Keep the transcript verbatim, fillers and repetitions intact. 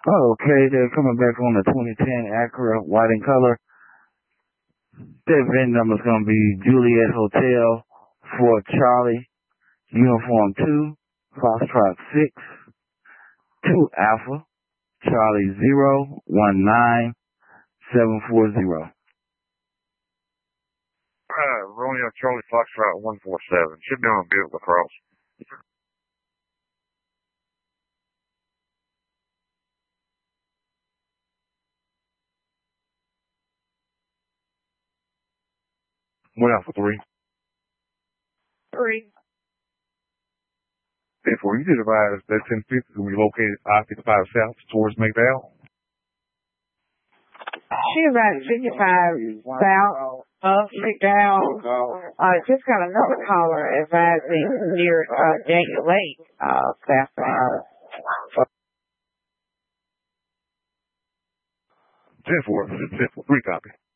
Okay, they're coming back on the twenty ten Acura, white in color. Their V I N number is going to be Juliet Hotel for Charlie, Uniform two, Foxtrot six, two Alpha, Charlie zero one nine seven four zero. Uh, Romeo Charlie Foxtrot one four seven. Should be on a vehicle across. One Alpha three. Three. ten four, you did advise that ten fifty is going to be located I fifty-five South towards McDowell. She about fifty-five south of McDowell. Uh, just got another caller advising near uh, Daniel Lake, uh, South Side. ten four, ten four, three copy.